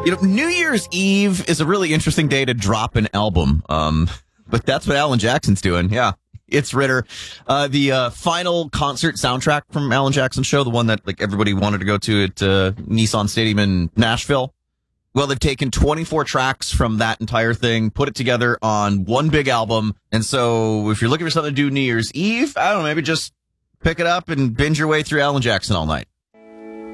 New Year's Eve is a really interesting day to drop an album. But that's what Alan Jackson's doing. Yeah. It's Ritter. The final concert soundtrack from Alan Jackson's show, the one that everybody wanted to go to at Nissan Stadium in Nashville. Well, they've taken 24 tracks from that entire thing, put it together on one big album. And so if you're looking for something to do New Year's Eve, I don't know, maybe just pick it up and binge your way through Alan Jackson all night.